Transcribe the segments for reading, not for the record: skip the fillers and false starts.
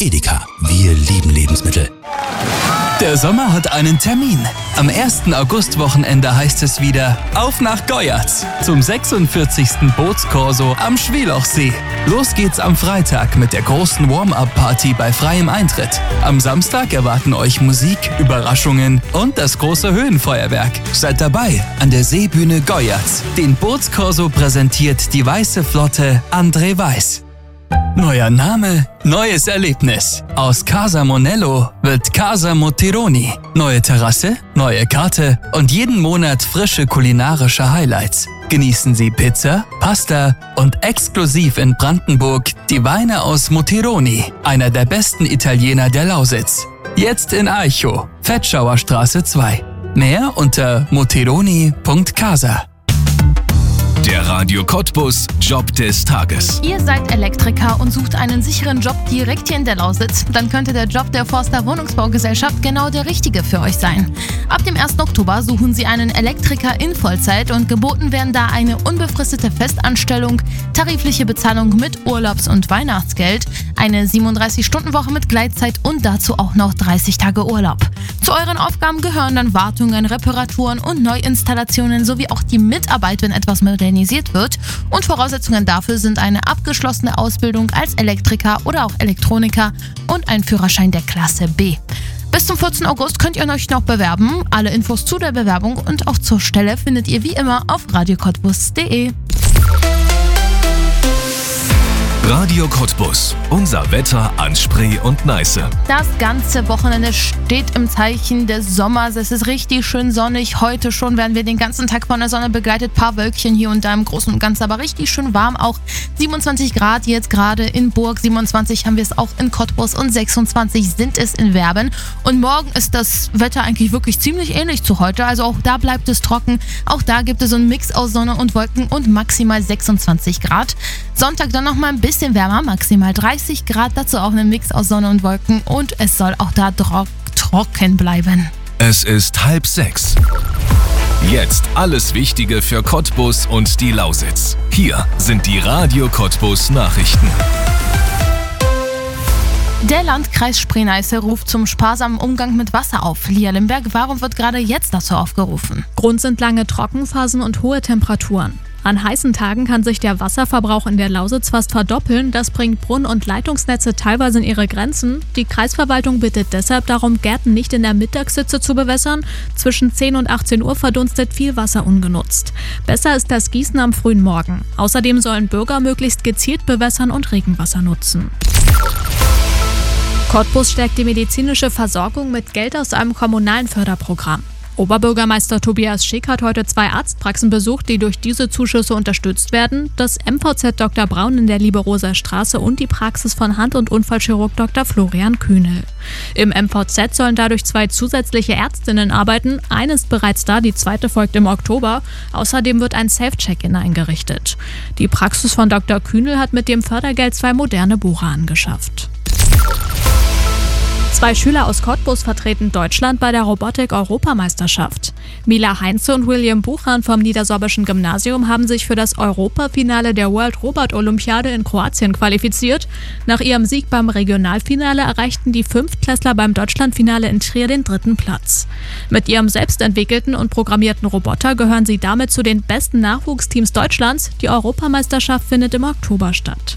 Edeka. Wir lieben Lebensmittel. Der Sommer hat einen Termin. Am 1. August-Wochenende heißt es wieder auf nach Goyatz zum 46. Bootskorso am Schwelochsee. Los geht's am Freitag mit der großen Warm-Up-Party bei freiem Eintritt. Am Samstag erwarten euch Musik, Überraschungen und das große Höhenfeuerwerk. Seid dabei an der Seebühne Goyatz. Den Bootskorso präsentiert die Weiße Flotte André Weiß. Neuer Name, neues Erlebnis. Aus Casa Monello wird Casa Motironi. Neue Terrasse, neue Karte und jeden Monat frische kulinarische Highlights. Genießen Sie Pizza, Pasta und exklusiv in Brandenburg die Weine aus Motironi, einer der besten Italiener der Lausitz. Jetzt in Aichow, Vetschauer-Straße 2. Mehr unter motironi.casa. Der Radio Cottbus Job des Tages. Ihr seid Elektriker und sucht einen sicheren Job direkt hier in der Lausitz? Dann könnte der Job der Forster Wohnungsbaugesellschaft genau der richtige für euch sein. Ab dem 1. Oktober suchen sie einen Elektriker in Vollzeit und geboten werden da eine unbefristete Festanstellung, tarifliche Bezahlung mit Urlaubs- und Weihnachtsgeld, eine 37-Stunden-Woche mit Gleitzeit und dazu auch noch 30 Tage Urlaub. Zu euren Aufgaben gehören dann Wartungen, Reparaturen und Neuinstallationen sowie auch die Mitarbeit, wenn etwas modernisiert wird. Und Voraussetzungen dafür sind eine abgeschlossene Ausbildung als Elektriker oder auch Elektroniker und ein Führerschein der Klasse B. Bis zum 14. August könnt ihr euch noch bewerben. Alle Infos zu der Bewerbung und auch zur Stelle findet ihr wie immer auf radiocottbus.de. Radio Cottbus. Unser Wetter an Spree und Neiße. Das ganze Wochenende steht im Zeichen des Sommers. Es ist richtig schön sonnig. Heute schon werden wir den ganzen Tag von der Sonne begleitet. Paar Wölkchen hier und da im Großen und Ganzen, aber richtig schön warm auch. 27 Grad jetzt gerade in Burg, 27 haben wir es auch in Cottbus und 26 sind es in Werben. Und morgen ist das Wetter eigentlich wirklich ziemlich ähnlich zu heute. Also auch da bleibt es trocken. Auch da gibt es so einen Mix aus Sonne und Wolken und maximal 26 Grad. Sonntag dann noch mal ein bisschen wärmer, maximal 30 Grad, dazu auch ein Mix aus Sonne und Wolken und es soll auch da trocken bleiben. Es ist 5:30. Jetzt alles Wichtige für Cottbus und die Lausitz. Hier sind die Radio Cottbus Nachrichten. Der Landkreis Spree-Neiße ruft zum sparsamen Umgang mit Wasser auf. Lia Limberg, warum wird gerade jetzt dazu aufgerufen? Grund sind lange Trockenphasen und hohe Temperaturen. An heißen Tagen kann sich der Wasserverbrauch in der Lausitz fast verdoppeln. Das bringt Brunnen- und Leitungsnetze teilweise in ihre Grenzen. Die Kreisverwaltung bittet deshalb darum, Gärten nicht in der Mittagshitze zu bewässern. Zwischen 10 und 18 Uhr verdunstet viel Wasser ungenutzt. Besser ist das Gießen am frühen Morgen. Außerdem sollen Bürger möglichst gezielt bewässern und Regenwasser nutzen. Cottbus stärkt die medizinische Versorgung mit Geld aus einem kommunalen Förderprogramm. Oberbürgermeister Tobias Schick hat heute 2 Arztpraxen besucht, die durch diese Zuschüsse unterstützt werden. Das MVZ Dr. Braun in der Liebe-Rosa-Straße und die Praxis von Hand- und Unfallchirurg Dr. Florian Kühnel. Im MVZ sollen dadurch 2 zusätzliche Ärztinnen arbeiten. Eine ist bereits da, die zweite folgt im Oktober. Außerdem wird ein Safe-Check-In eingerichtet. Die Praxis von Dr. Kühnel hat mit dem Fördergeld 2 moderne Bohrer angeschafft. 2 Schüler aus Cottbus vertreten Deutschland bei der Robotik-Europameisterschaft. Mila Heinze und William Buchan vom Niedersorbischen Gymnasium haben sich für das Europafinale der World Robot Olympiade in Kroatien qualifiziert. Nach ihrem Sieg beim Regionalfinale erreichten die 5-Klässler beim Deutschlandfinale in Trier den 3. Platz. Mit ihrem selbstentwickelten und programmierten Roboter gehören sie damit zu den besten Nachwuchsteams Deutschlands. Die Europameisterschaft findet im Oktober statt.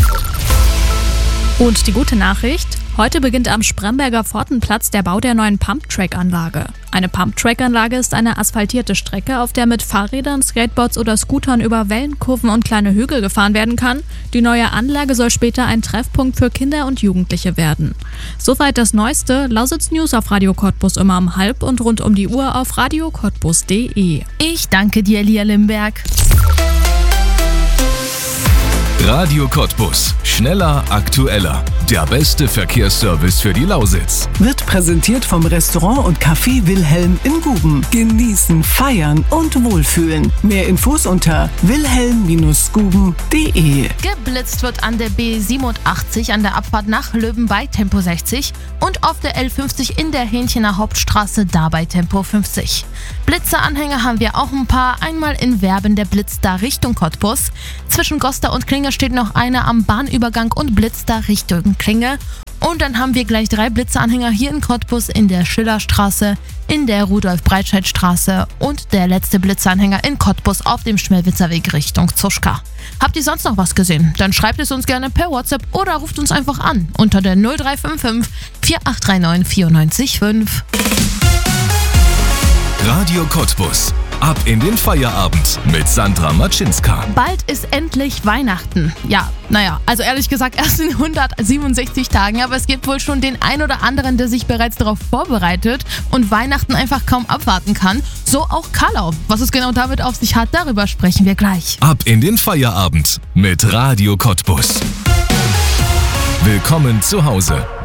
Und die gute Nachricht: Heute beginnt am Spremberger Pfortenplatz der Bau der neuen Pump-Track-Anlage. Eine Pump-Track-Anlage ist eine asphaltierte Strecke, auf der mit Fahrrädern, Skateboards oder Scootern über Wellenkurven und kleine Hügel gefahren werden kann. Die neue Anlage soll später ein Treffpunkt für Kinder und Jugendliche werden. Soweit das Neueste. Lausitz News auf Radio Cottbus immer um 12 und rund um die Uhr auf radiocottbus.de. Ich danke dir, Lia Limberg. Radio Cottbus. Schneller, aktueller. Der beste Verkehrsservice für die Lausitz. Wird präsentiert vom Restaurant und Café Wilhelm in Guben. Genießen, feiern und wohlfühlen. Mehr Infos unter wilhelm-guben.de. Geblitzt wird an der B87 an der Abfahrt nach Löwen bei Tempo 60 und auf der L50 in der Hähnchener Hauptstraße da bei Tempo 50. Blitzeranhänger haben wir auch ein paar. Einmal in Werben der Blitz da Richtung Cottbus. Zwischen Goster und Klinge steht noch einer am Bahnübergang und Blitz da Richtung Klinge. Und dann haben wir gleich 3 Blitzeanhänger hier in Cottbus in der Schillerstraße, in der Rudolf-Breitscheid-Straße und der letzte Blitzeanhänger in Cottbus auf dem Schmelwitzer Weg Richtung Zuschka. Habt ihr sonst noch was gesehen? Dann schreibt es uns gerne per WhatsApp oder ruft uns einfach an unter der 0355 4839 94,5. Radio Cottbus. Ab in den Feierabend mit Sandra Matschinska. Bald ist endlich Weihnachten. Ja, also ehrlich gesagt erst in 167 Tagen, aber es gibt wohl schon den ein oder anderen, der sich bereits darauf vorbereitet und Weihnachten einfach kaum abwarten kann. So auch Karlau. Was es genau damit auf sich hat, darüber sprechen wir gleich. Ab in den Feierabend mit Radio Cottbus. Willkommen zu Hause.